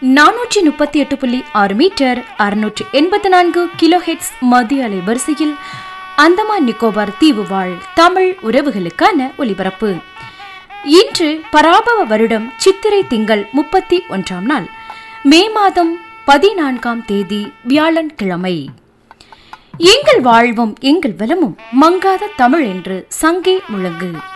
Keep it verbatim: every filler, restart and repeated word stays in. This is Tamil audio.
நானூற்றி முப்பத்தி எட்டு புள்ளி ஆறு மீட்டர் அறுநூற்று எண்பத்தி நான்கு கிலோ ஹெட்ஸ் மத்திய அலை வரிசையில் அந்தமான் நிக்கோபார் தீவு வாழ் தமிழ் உறவுகளுக்கான ஒலிபரப்பு. இன்று பராபவ வருடம் சித்திரை திங்கள் முப்பத்தி ஒன்றாம் நாள், மே மாதம் பதினான்காம் தேதி வியாழன் கிழமை. எங்கள் வாழ்வும் எங்கள் வளமும் மங்காத தமிழ் என்று சங்கே முழங்கு.